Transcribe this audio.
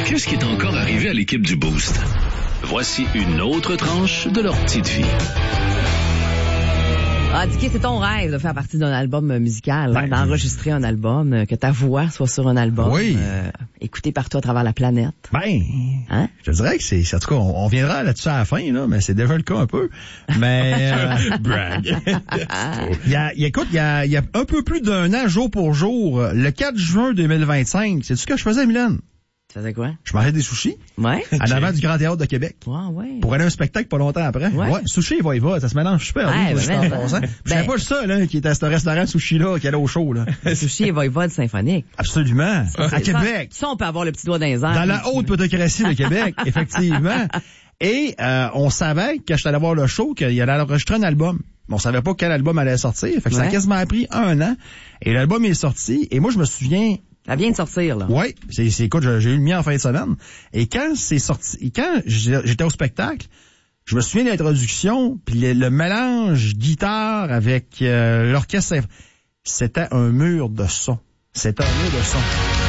Qu'est-ce qui est encore arrivé à l'équipe du Boost? Voici une autre tranche de leur petite vie. Ah, Dicky, c'est ton rêve de faire partie d'un album musical, d'enregistrer un album, que ta voix soit sur un album, écouté par toi à travers la planète. Hein? Je dirais que c'est en tout cas, on viendra là-dessus à la fin, là, mais c'est déjà le cas un peu. Mais brag. Il y a un peu plus d'un an, jour pour jour, le 4 juin 2025, c'est ce que je faisais, Mylène? Tu faisais quoi? Je mangeais des sushis. Ouais. En avant du Grand Théâtre de Québec. Ouais. Pour aller à un spectacle pas longtemps après. Ouais. Sushi et va, ça se mélange super bien. Je savais pas le seul, qui était à ce restaurant sushi-là, qui allait au show, là. Sushi et Voivode symphonique. Absolument. À Québec. Ça, on peut avoir le petit doigt dans les airs. Dans la haute plutocratie de Québec, effectivement. Et, on savait, quand j'étais allé voir le show, qu'il allait enregistrer un album. On savait pas quel album allait sortir. Fait que ça a quasiment pris 1 an. Et l'album est sorti. Et moi, je me souviens, ça vient de sortir, là. Oui. Écoute, j'ai eu le mien en fin de semaine. Et quand c'est sorti, quand j'étais au spectacle, je me souviens de l'introduction, puis le mélange guitare avec l'orchestre, c'était un mur de son. C'était un mur de son.